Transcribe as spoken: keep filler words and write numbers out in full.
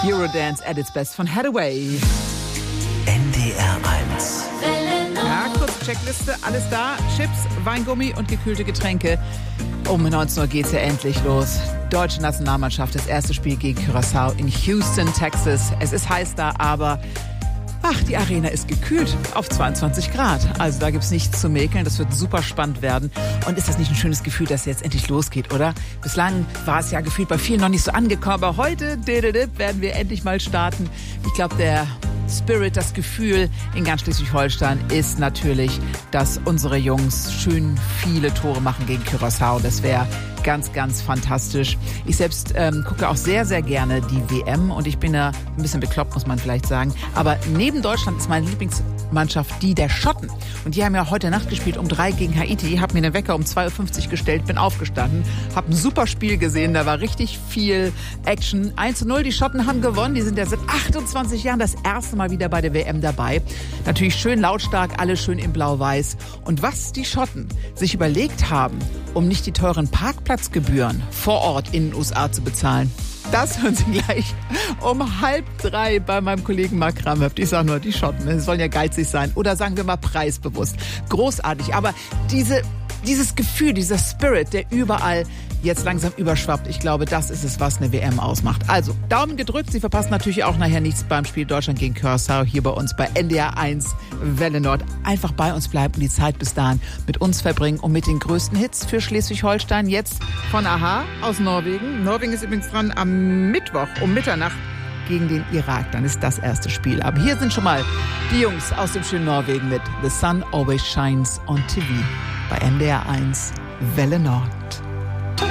Eurodance at its best von Hathaway. N D R eins. Ja, kurz Checkliste, alles da. Chips, Weingummi und gekühlte Getränke. Um neunzehn Uhr geht's ja endlich los. Deutsche Nationalmannschaft, das erste Spiel gegen Curaçao in Houston, Texas. Es ist heiß da, aber ach, die Arena ist gekühlt auf zweiundzwanzig Grad. Also da gibt's nichts zu mäkeln. Das wird super spannend werden. Und ist das nicht ein schönes Gefühl, dass es jetzt endlich losgeht, oder? Bislang war es ja gefühlt bei vielen noch nicht so angekommen. Aber heute werden wir endlich mal starten. Ich glaube, der Spirit, das Gefühl in ganz Schleswig-Holstein ist natürlich, dass unsere Jungs schön viele Tore machen gegen Curaçao. Das wäre ganz, ganz fantastisch. Ich selbst ähm, gucke auch sehr, sehr gerne die W M und ich bin da ein bisschen bekloppt, muss man vielleicht sagen. Aber neben Deutschland ist meine Lieblingsmannschaft die der Schotten. Und die haben ja heute Nacht gespielt um drei gegen Haiti. Ich habe mir den Wecker um zwei Uhr fünfzig gestellt, bin aufgestanden, habe ein super Spiel gesehen. Da war richtig viel Action. eins zu null, die Schotten haben gewonnen. Die sind ja seit achtundzwanzig Jahren das erste Mal wieder bei der W M dabei. Natürlich schön lautstark, alle schön in blau-weiß. Und was die Schotten sich überlegt haben, um nicht die teuren Parkplatzgebühren vor Ort in den U S A zu bezahlen, das hören Sie gleich um halb drei bei meinem Kollegen Mark Ramhöft. Ich sage nur, die Schotten, die sollen ja geizig sein. Oder sagen wir mal preisbewusst. Großartig. Aber diese, dieses Gefühl, dieser Spirit, der überall jetzt langsam überschwappt, ich glaube, das ist es, was eine W M ausmacht. Also, Daumen gedrückt. Sie verpassen natürlich auch nachher nichts beim Spiel Deutschland gegen Curaçao hier bei uns bei N D R eins Welle Nord. Einfach bei uns bleiben und die Zeit bis dahin mit uns verbringen und mit den größten Hits für Schleswig-Holstein. Jetzt von a-ha aus Norwegen. Norwegen ist übrigens dran am Mittwoch um Mitternacht gegen den Irak. Dann ist das erste Spiel. Aber hier sind schon mal die Jungs aus dem schönen Norwegen mit The Sun Always Shines on T V bei N D R eins Welle Nord.